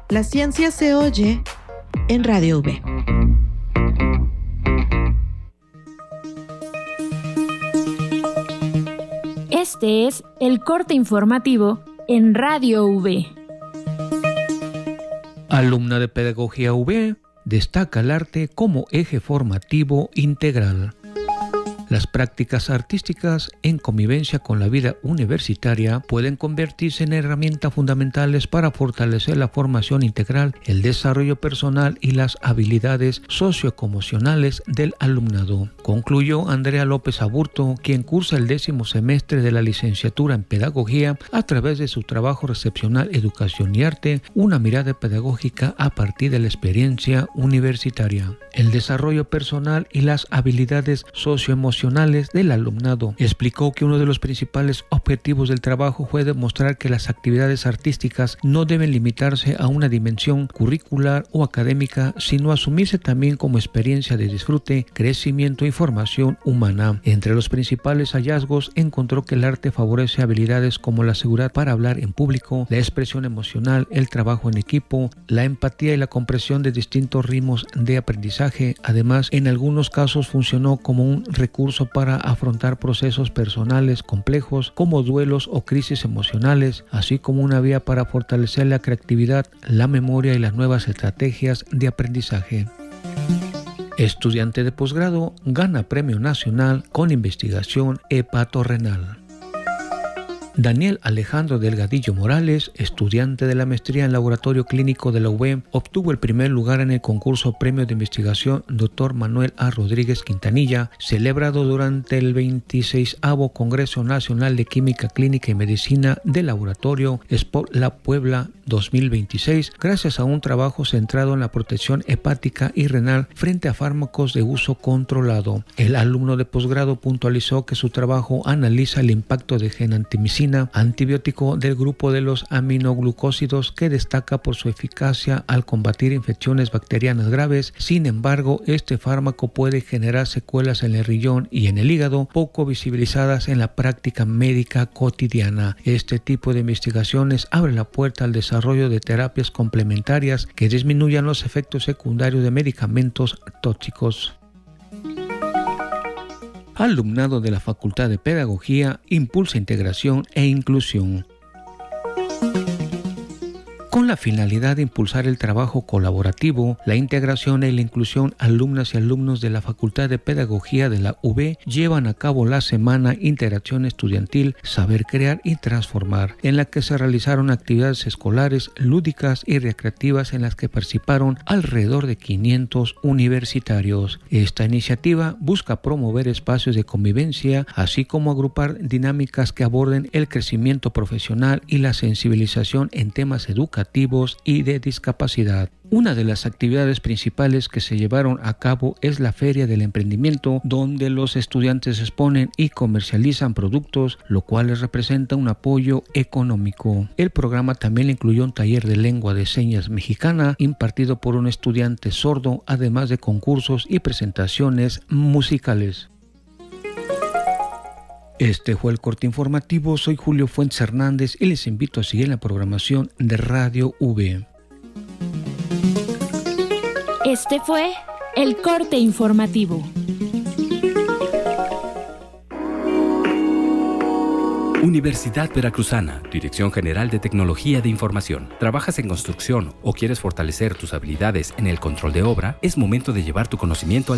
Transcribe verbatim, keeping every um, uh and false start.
La ciencia se oye en Radio V. Este es el corte informativo en Radio V. Alumna de Pedagogía V, destaca el arte como eje formativo integral. Las prácticas artísticas en convivencia con la vida universitaria pueden convertirse en herramientas fundamentales para fortalecer la formación integral, el desarrollo personal y las habilidades socioemocionales del alumnado. Concluyó Andrea López Aburto, quien cursa el décimo semestre de la licenciatura en Pedagogía a través de su trabajo recepcional Educación y Arte, una mirada pedagógica a partir de la experiencia universitaria. El desarrollo personal y las habilidades socioemocionales del alumnado. Explicó que uno de los principales objetivos del trabajo fue demostrar que las actividades artísticas no deben limitarse a una dimensión curricular o académica, sino asumirse también como experiencia de disfrute, crecimiento y formación humana. Entre los principales hallazgos encontró que el arte favorece habilidades como la seguridad para hablar en público, la expresión emocional, el trabajo en equipo, la empatía y la comprensión de distintos ritmos de aprendizaje. Además, en algunos casos funcionó como un recurso para afrontar procesos personales complejos como duelos o crisis emocionales, así como una vía para fortalecer la creatividad, la memoria y las nuevas estrategias de aprendizaje. Estudiante de posgrado gana Premio Nacional con investigación hepatorrenal. Daniel Alejandro Delgadillo Morales, estudiante de la maestría en Laboratorio Clínico de la U V E, obtuvo el primer lugar en el concurso Premio de Investigación doctor Manuel A. Rodríguez Quintanilla, celebrado durante el veintiseisavo Congreso Nacional de Química Clínica y Medicina del Laboratorio Sport Lab Puebla dos mil veintiséis, gracias a un trabajo centrado en la protección hepática y renal frente a fármacos de uso controlado. El alumno de posgrado puntualizó que su trabajo analiza el impacto de genantimicina, antibiótico del grupo de los aminoglucósidos, que destaca por su eficacia al combatir infecciones bacterianas graves. Sin embargo, este fármaco puede generar secuelas en el riñón y en el hígado, poco visibilizadas en la práctica médica cotidiana. Este tipo de investigaciones abre la puerta al desarrollo de terapias complementarias que disminuyan los efectos secundarios de medicamentos tóxicos. Alumnado de la Facultad de Pedagogía impulsa integración e inclusión. Con la finalidad de impulsar el trabajo colaborativo, la integración y la inclusión, alumnas y alumnos de la Facultad de Pedagogía de la U V E llevan a cabo la Semana Interacción Estudiantil Saber Crear y Transformar, en la que se realizaron actividades escolares, lúdicas y recreativas en las que participaron alrededor de quinientos universitarios. Esta iniciativa busca promover espacios de convivencia, así como agrupar dinámicas que aborden el crecimiento profesional y la sensibilización en temas educativos y de discapacidad. Una de las actividades principales que se llevaron a cabo es la Feria del Emprendimiento, donde los estudiantes exponen y comercializan productos, lo cual les representa un apoyo económico. El programa también incluyó un taller de lengua de señas mexicana impartido por un estudiante sordo, además de concursos y presentaciones musicales. Este fue el corte informativo. Soy Julio Fuentes Hernández y les invito a seguir la programación de Radio V. Este fue el corte informativo. Universidad Veracruzana, Dirección General de Tecnología de Información. ¿Trabajas en construcción o quieres fortalecer tus habilidades en el control de obra? Es momento de llevar tu conocimiento al